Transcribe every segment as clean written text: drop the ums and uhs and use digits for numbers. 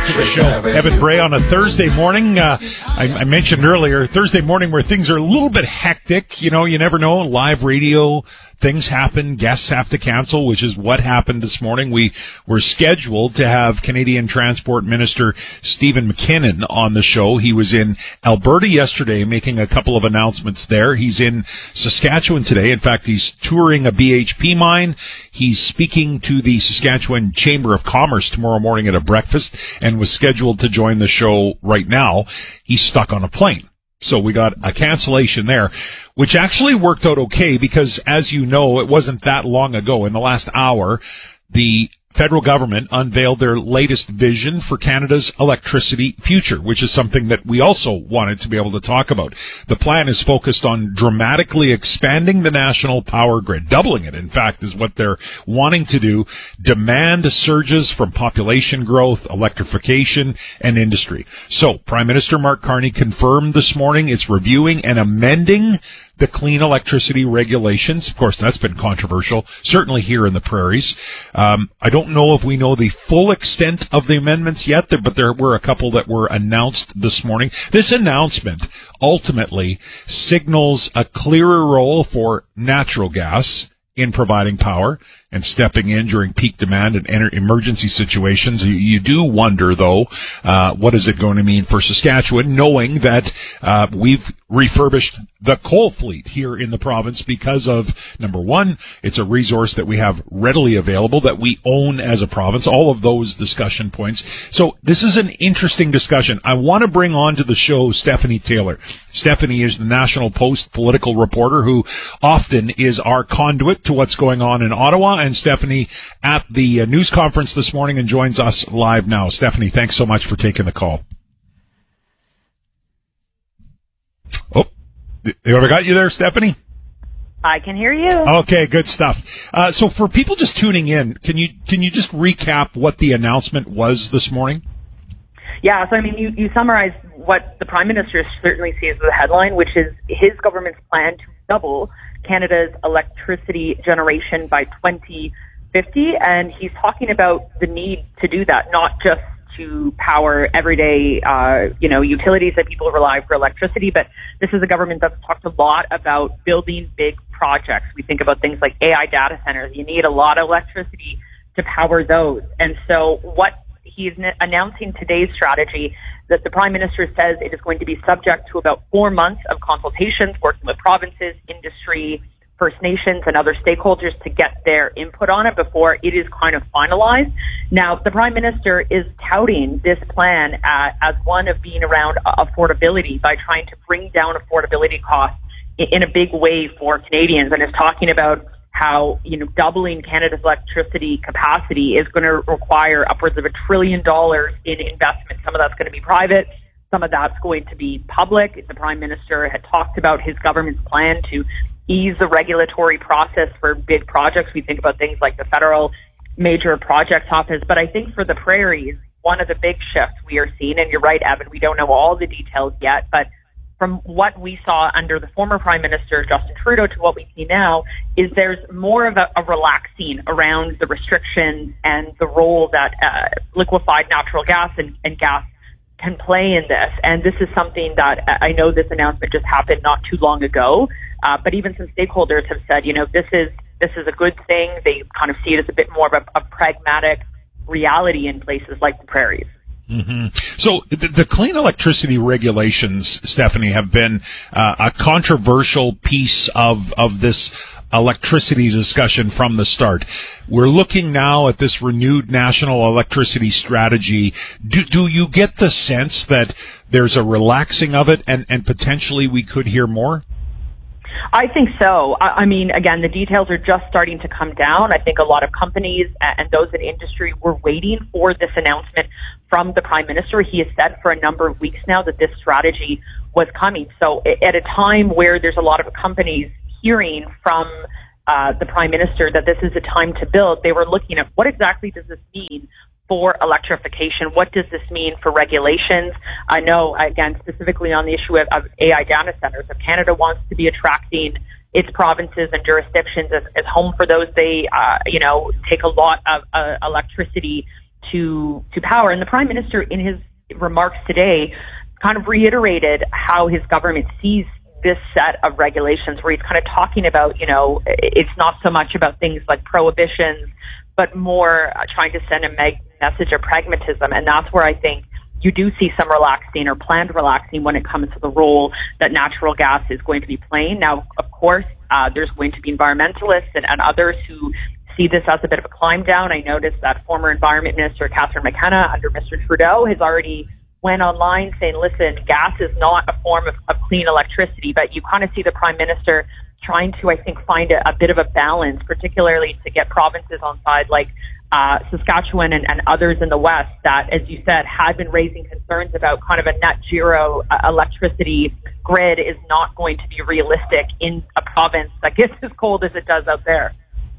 to the show. Evan Bray on a Thursday morning. I mentioned earlier, Thursday morning where things are a little bit hectic. You know, you never know. Live radio, things happen. Guests have to cancel, which is what happened this morning. We were scheduled to have Canadian Transport Minister Stephen McKinnon on the show. He was in Alberta yesterday making a couple of announcements there. He's in Saskatchewan today. In fact, he's touring a BHP mine. He's speaking to the Saskatchewan Chamber of Commerce tomorrow morning at a breakfast and was scheduled to join the show right now. He's stuck on a plane. So we got a cancellation there, which actually worked out okay because, as you know, it wasn't that long ago. In the last hour, the federal government unveiled their latest vision for Canada's electricity future, which is something that we also wanted to be able to talk about. The plan is focused on dramatically expanding the national power grid, doubling it, in fact, is what they're wanting to do. Demand surges from population growth, electrification, and industry. So, Prime Minister Mark Carney confirmed this morning it's reviewing and amending the clean electricity regulations. Of course, that's been controversial, certainly here in the prairies. I don't know if we know the full extent of the amendments yet, but there were a couple that were announced this morning. This announcement ultimately signals a clearer role for natural gas in providing power and stepping in during peak demand and emergency situations. You do wonder, though, what is it going to mean for Saskatchewan, knowing that we've refurbished the coal fleet here in the province because of, number one, it's a resource that we have readily available, that we own as a province, all of those discussion points. So this is an interesting discussion. I want to bring on to the show Stephanie Taylor. Stephanie is the National Post political reporter who often is our conduit to what's going on in Ottawa. And Stephanie at the news conference this morning and joins us live now. Stephanie, thanks so much for taking the call. Oh, have I got you there, Stephanie? I can hear you. Okay, good stuff. So for people just tuning in, can you just recap what the announcement was this morning? Yeah, so I mean, you summarized what the Prime Minister certainly sees as the headline, which is his government's plan to double Canada's electricity generation by 2050, and he's talking about the need to do that, not just to power everyday, utilities that people rely for electricity, but this is a government that's talked a lot about building big projects. We think about things like AI data centers. You need a lot of electricity to power those. And so what he's announcing today's strategy that the Prime Minister says it is going to be subject to about 4 months of consultations, working with provinces, industry, First Nations, and other stakeholders to get their input on it before it is kind of finalized. Now, the Prime Minister is touting this plan as one of being around affordability by trying to bring down affordability costs in a big way for Canadians, and is talking about how, doubling Canada's electricity capacity is going to require upwards of $1 trillion in investment. Some of that's going to be private. Some of that's going to be public. The Prime Minister had talked about his government's plan to ease the regulatory process for big projects. We think about things like the Federal Major Projects Office. But I think for the prairies, one of the big shifts we are seeing, and you're right, Evan, we don't know all the details yet, but from what we saw under the former Prime Minister, Justin Trudeau, to what we see now, is there's more of a relaxing around the restrictions and the role that liquefied natural gas and gas can play in this. And this is something that I know this announcement just happened not too long ago, but even some stakeholders have said, this is a good thing. They kind of see it as a bit more of a pragmatic reality in places like the prairies. Mm-hmm. So the clean electricity regulations, Stephanie, have been a controversial piece of this electricity discussion from the start. We're looking now at this renewed national electricity strategy. Do you get the sense that there's a relaxing of it and potentially we could hear more? I think so. I mean, again, the details are just starting to come down. I think a lot of companies and those in industry were waiting for this announcement from the Prime Minister. He has said for a number of weeks now that this strategy was coming. So at a time where there's a lot of companies hearing from the Prime Minister that this is a time to build, they were looking at what exactly does this mean for electrification? What does this mean for regulations? I know, again, specifically on the issue of AI data centers, if Canada wants to be attracting its provinces and jurisdictions as home for those, they, take a lot of electricity to power. And the Prime Minister, in his remarks today, kind of reiterated how his government sees this set of regulations, where he's kind of talking about, you know, it's not so much about things like prohibitions, but more trying to send a message of pragmatism. And that's where I think you do see some relaxing or planned relaxing when it comes to the role that natural gas is going to be playing. Now, of course, there's going to be environmentalists and others who see this as a bit of a climb down. I noticed that former Environment Minister Catherine McKenna under Mr. Trudeau has already went online saying, listen, gas is not a form of clean electricity, but you kind of see the Prime Minister trying to, I think, find a bit of a balance, particularly to get provinces on side like Saskatchewan and others in the West that, as you said, had been raising concerns about kind of a net zero electricity grid is not going to be realistic in a province that gets as cold as it does out there.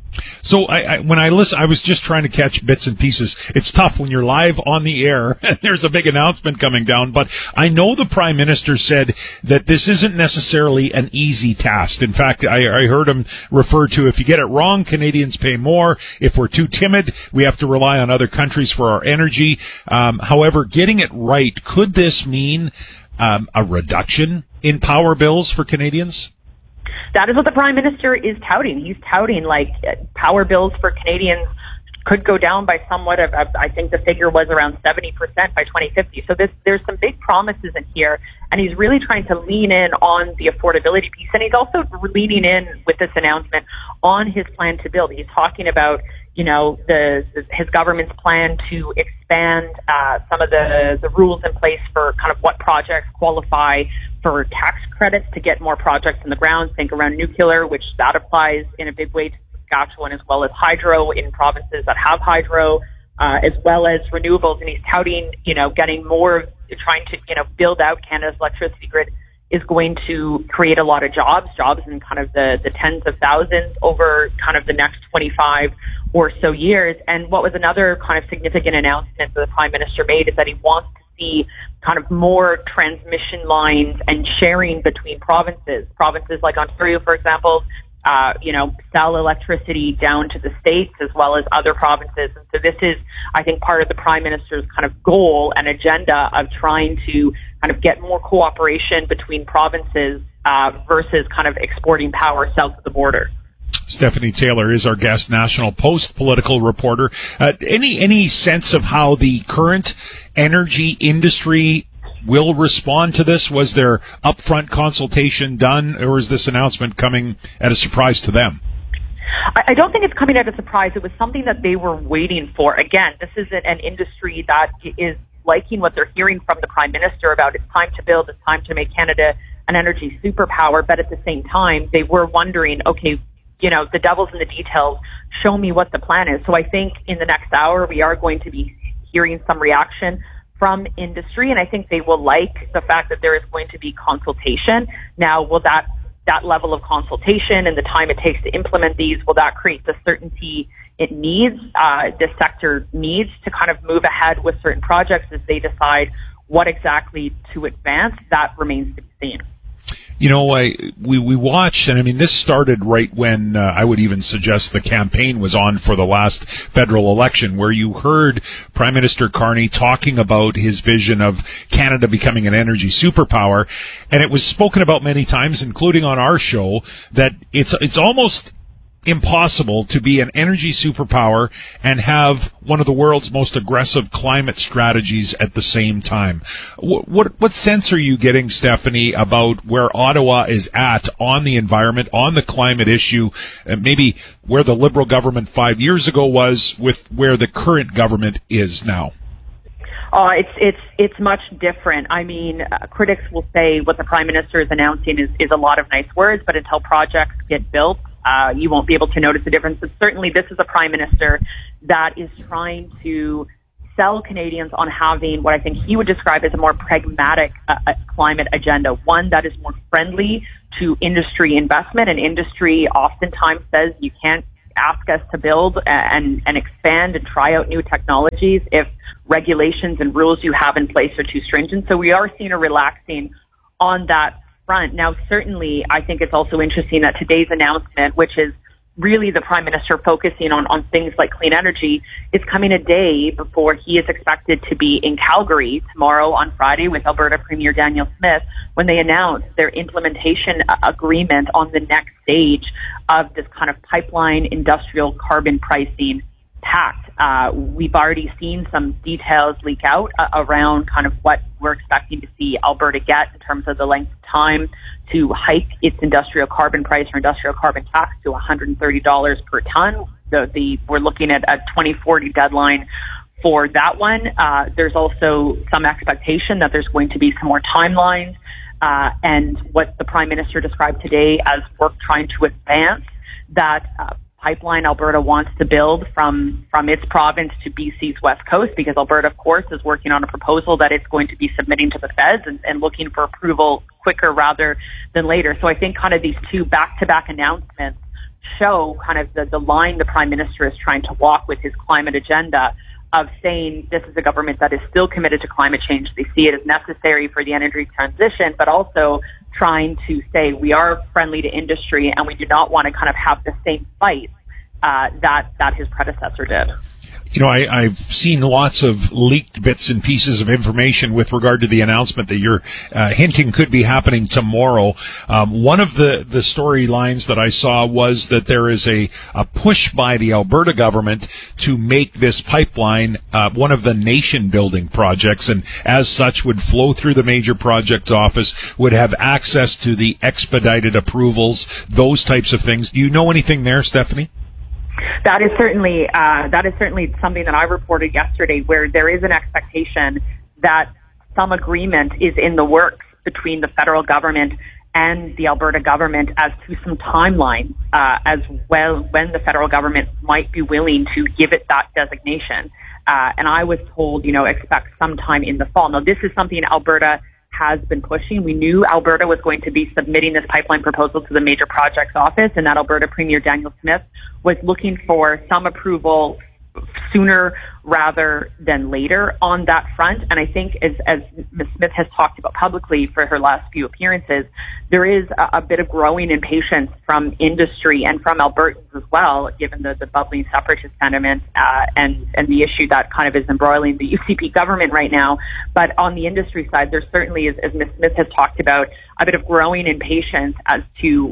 So when I listen, I was just trying to catch bits and pieces. It's tough when you're live on the air and there's a big announcement coming down, but I know the Prime Minister said that this isn't necessarily an easy task. In fact, I heard him refer to, if you get it wrong, Canadians pay more. If we're too timid, we have to rely on other countries for our energy. However, getting it right, could this mean a reduction in power bills for Canadians? That is what the Prime Minister is touting. He's touting like power bills for Canadians could go down by somewhat of, I think the figure was around 70% by 2050. So there's some big promises in here, and he's really trying to lean in on the affordability piece. And he's also leaning in with this announcement on his plan to build. He's talking about, you know, his government's plan to expand some of the rules in place for kind of what projects qualify for tax credits to get more projects in the ground. Think around nuclear, which that applies in a big way to Saskatchewan, as well as hydro in provinces that have hydro, as well as renewables. And he's touting, you know, getting more, trying to, you know, build out Canada's electricity grid is going to create a lot of jobs in kind of the tens of thousands over kind of the next 25 or so years. And what was another kind of significant announcement that the Prime Minister made is that he wants to see kind of more transmission lines and sharing between provinces. Provinces like Ontario, for example, you know, sell electricity down to the states as well as other provinces. And so this is, I think, part of the Prime Minister's kind of goal and agenda of trying to kind of get more cooperation between provinces versus kind of exporting power south of the border. Stephanie Taylor is our guest, National Post political reporter. Any sense of how the current energy industry will respond to this? Was there upfront consultation done, or is this announcement coming at a surprise to them? I don't think it's coming at a surprise. It was something that they were waiting for. Again, this is an industry that is liking what they're hearing from the Prime Minister about it's time to build, it's time to make Canada an energy superpower. But at the same time, they were wondering, okay, you know, the devil's in the details. Show me what the plan is. So I think in the next hour, we are going to be hearing some reaction from industry, and I think they will like the fact that there is going to be consultation. Now, will that level of consultation and the time it takes to implement these, will that create the certainty it needs, the sector needs to kind of move ahead with certain projects as they decide what exactly to advance? That remains to be seen. You know, we watched, and I mean, this started right when I would even suggest the campaign was on for the last federal election, where you heard Prime Minister Carney talking about his vision of Canada becoming an energy superpower, and it was spoken about many times, including on our show, that it's almost impossible to be an energy superpower and have one of the world's most aggressive climate strategies at the same time. What sense are you getting, Stephanie, about where Ottawa is at on the environment, on the climate issue, and maybe where the Liberal government 5 years ago was with where the current government is now? It's much different. I mean, critics will say what the Prime Minister is announcing is a lot of nice words, but until projects get built, you won't be able to notice the difference. But certainly this is a Prime Minister that is trying to sell Canadians on having what I think he would describe as a more pragmatic climate agenda, one that is more friendly to industry investment. And industry oftentimes says you can't ask us to build and expand and try out new technologies if regulations and rules you have in place are too stringent. So we are seeing a relaxing on that front. Now, certainly, I think it's also interesting that today's announcement, which is really the Prime Minister focusing on things like clean energy is coming a day before he is expected to be in Calgary tomorrow on Friday with Alberta Premier Daniel Smith when they announce their implementation agreement on the next stage of this kind of pipeline industrial carbon pricing pact. We've already seen some details leak out around kind of what we're expecting to see Alberta get in terms of the length of time to hike its industrial carbon price or industrial carbon tax to $130 per ton. We're looking at a 2040 deadline for that one. There's also some expectation that there's going to be some more timelines, and what the Prime Minister described today as work trying to advance that pipeline Alberta wants to build from its province to BC's west coast, because Alberta, of course, is working on a proposal that it's going to be submitting to the feds and looking for approval quicker rather than later. So I think kind of these two back-to-back announcements show kind of the line the Prime Minister is trying to walk with his climate agenda of saying this is a government that is still committed to climate change. They see it as necessary for the energy transition, but also trying to say we are friendly to industry and we do not want to kind of have the same fight that his predecessor did. You know, I've seen lots of leaked bits and pieces of information with regard to the announcement that you're hinting could be happening tomorrow. One of the storylines that I saw was that there is a push by the Alberta government to make this pipeline one of the nation-building projects, and as such would flow through the major projects office, would have access to the expedited approvals, those types of things. Do you know anything there, Stephanie? That is certainly something that I reported yesterday, where there is an expectation that some agreement is in the works between the federal government and the Alberta government as to some timeline as well when the federal government might be willing to give it that designation. And I was told, expect sometime in the fall. Now, this is something Alberta has been pushing. We knew Alberta was going to be submitting this pipeline proposal to the Major Projects Office, and that Alberta Premier Daniel Smith was looking for some approval sooner rather than later on that front. And I think as Ms. Smith has talked about publicly for her last few appearances, there is a bit of growing impatience from industry and from Albertans as well, given the bubbling separatist sentiment and the issue that kind of is embroiling the UCP government right now. But on the industry side, there certainly is, as Ms. Smith has talked about, a bit of growing impatience as to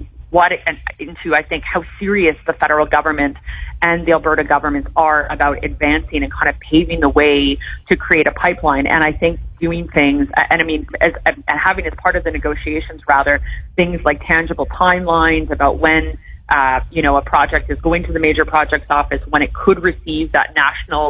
I think, how serious the federal government and the Alberta governments are about advancing and kind of paving the way to create a pipeline. And I think doing things, and I mean, and having as part of the negotiations, rather, things like tangible timelines about when, a project is going to the Major Projects Office, when it could receive that national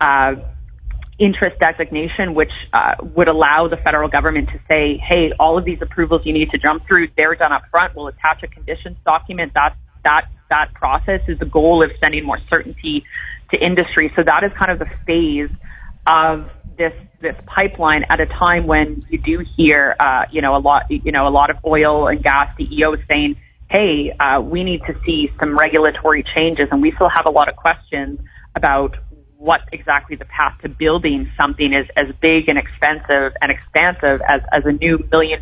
interest designation, which would allow the federal government to say, hey, all of these approvals you need to jump through, they're done up front. We'll attach a conditions document. That process is the goal of sending more certainty to industry. So that is kind of the phase of this pipeline at a time when you do hear, a lot of oil and gas CEOs saying, hey, we need to see some regulatory changes, and we still have a lot of questions about what exactly the path to building something is as big and expensive and expansive as a new million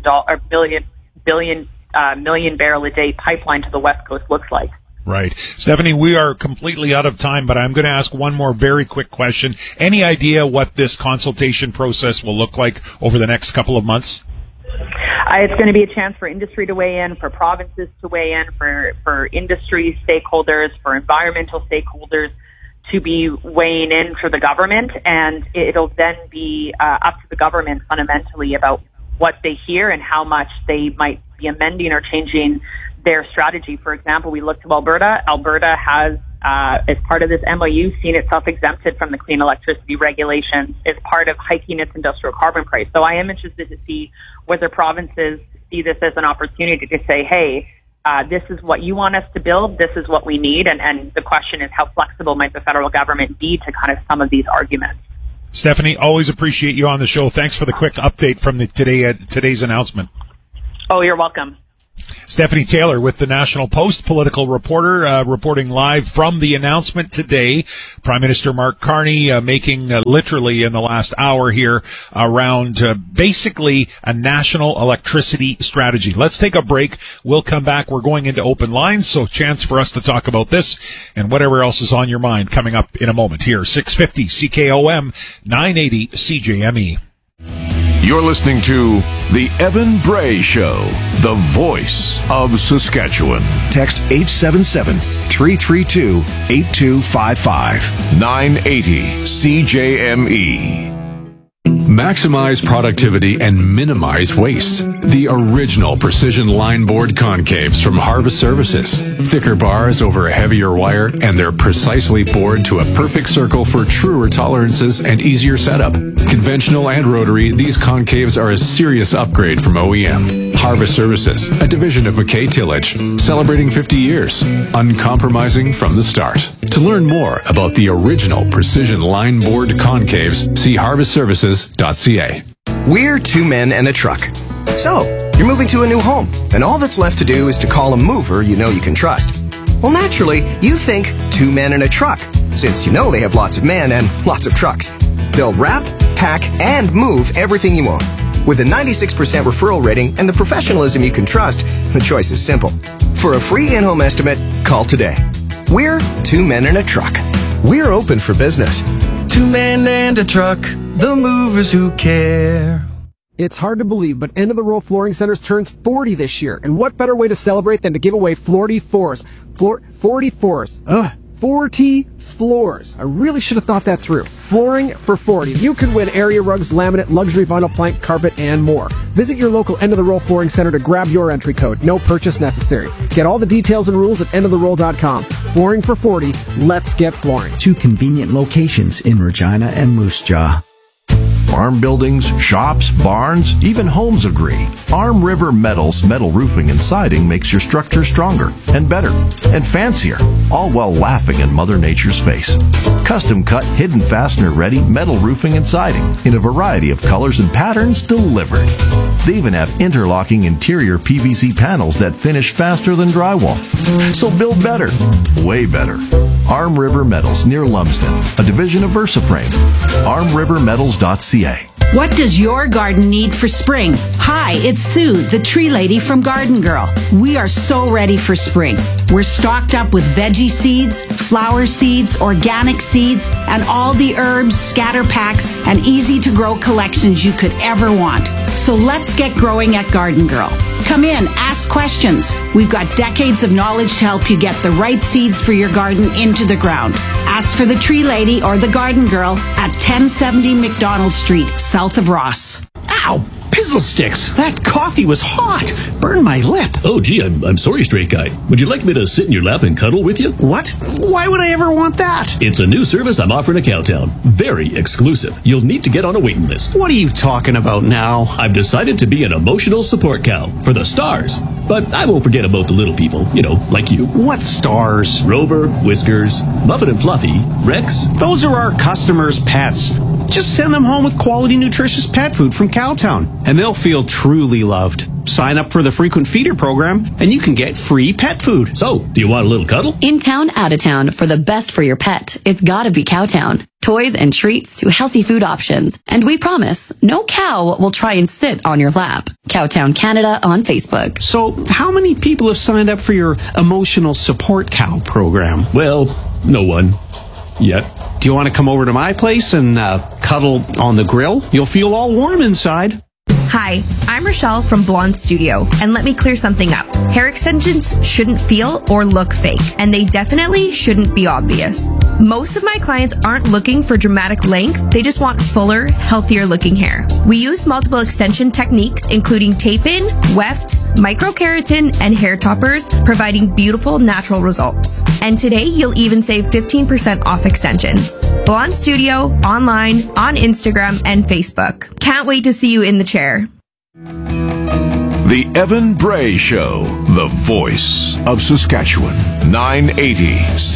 barrel a day pipeline to the West Coast looks like. Right. Stephanie, we are completely out of time, but I'm going to ask one more very quick question. Any idea what this consultation process will look like over the next couple of months? It's going to be a chance for industry to weigh in, for provinces to weigh in, for industry stakeholders, for environmental stakeholders to be weighing in for the government, and it'll then be up to the government fundamentally about what they hear and how much they might be amending or changing their strategy. For example, we look to Alberta. Alberta has, as part of this MOU, seen itself exempted from the clean electricity regulations as part of hiking its industrial carbon price. So I am interested to see whether provinces see this as an opportunity to say, hey, this is what you want us to build, this is what we need, and the question is how flexible might the federal government be to kind of some of these arguments. Stephanie, always appreciate you on the show. Thanks for the quick update from today's announcement. Oh, you're welcome. Stephanie Taylor with the National Post, political reporter, reporting live from the announcement today. Prime Minister Mark Carney making literally in the last hour here around basically a national electricity strategy. Let's take a break. We'll come back. We're going into open lines, so chance for us to talk about this and whatever else is on your mind coming up in a moment here. 650 CKOM, 980 CJME. You're listening to The Evan Bray Show, the voice of Saskatchewan. Text 877-332-8255. 980 CJME. Maximize productivity and minimize waste. The original precision line board concaves from Harvest Services. Thicker bars over a heavier wire, and they're precisely bored to a perfect circle for truer tolerances and easier setup. Conventional and rotary, these concaves are a serious upgrade from OEM. Harvest Services, a division of McKay Tillage, celebrating 50 years, uncompromising from the start. To learn more about the original precision line board concaves, see harvestservices.ca. We're two men and a truck. So, you're moving to a new home, and all that's left to do is to call a mover you know you can trust. Well, naturally, you think two men and a truck, since you know they have lots of men and lots of trucks. They'll wrap, pack, and move everything you own. With a 96% referral rating and the professionalism you can trust, the choice is simple. For a free in-home estimate, call today. We're two men and a truck. We're open for business. Two men and a truck, the movers who care. It's hard to believe, but End of the Row Flooring Centers turns 40 this year. And what better way to celebrate than to give away 40 floors? 40 floors. 40 floors. I really should have thought that through. Flooring for 40. You could win area rugs, laminate, luxury vinyl plank, carpet, and more. Visit your local End of the Row Flooring Center to grab your entry code. No purchase necessary. Get all the details and rules at endoftherow.com. Flooring for 40. Let's get flooring. 2 convenient locations in Regina and Moose Jaw. Farm buildings, shops, barns, even homes agree. Arm River Metals metal roofing and siding makes your structure stronger and better and fancier, all while laughing in Mother Nature's face. Custom cut, hidden fastener ready metal roofing and siding in a variety of colors and patterns delivered. They even have interlocking interior PVC panels that finish faster than drywall. So build better, way better. Arm River Metals near Lumsden, a division of VersaFrame. ArmRiverMetals.ca. What does your garden need for spring? Hi, it's Sue, the tree lady from Garden Girl. We are so ready for spring. We're stocked up with veggie seeds, flower seeds, organic seeds, and all the herbs, scatter packs, and easy-to-grow collections you could ever want. So let's get growing at Garden Girl. Come in, ask questions. We've got decades of knowledge to help you get the right seeds for your garden into the ground. Ask for the Tree Lady or the Garden Girl at 1070 McDonald Street, south of Ross. Ow! Pizzle sticks! That coffee was hot! Burned my lip. Oh, gee, I'm sorry, straight guy. Would you like me to sit in your lap and cuddle with you? What? Why would I ever want that? It's a new service I'm offering at Cowtown. Very exclusive. You'll need to get on a waiting list. What are you talking about now? I've decided to be an emotional support cow for the stars. But I won't forget about the little people, you know, like you. What stars? Rover, Whiskers, Muffin and Fluffy, Rex. Those are our customers' pets. Just send them home with quality, nutritious pet food from Cowtown, and they'll feel truly loved. Sign up for the Frequent Feeder program, and you can get free pet food. So, do you want a little cuddle? In town, out of town, for the best for your pet, it's gotta be Cowtown. Toys and treats to healthy food options. And we promise, no cow will try and sit on your lap. Cowtown Canada on Facebook. So, how many people have signed up for your emotional support cow program? Well, no one. Yet. Do you want to come over to my place and cuddle on the grill? You'll feel all warm inside. Hi, I'm Rochelle from Blonde Studio, and let me clear something up. Hair extensions shouldn't feel or look fake, and they definitely shouldn't be obvious. Most of my clients aren't looking for dramatic length, they just want fuller, healthier looking hair. We use multiple extension techniques, including tape-in, weft, microkeratin, and hair toppers, providing beautiful natural results. And today, you'll even save 15% off extensions. Blonde Studio, online, on Instagram, and Facebook. Can't wait to see you in the chair. The Evan Bray Show, the voice of Saskatchewan. 980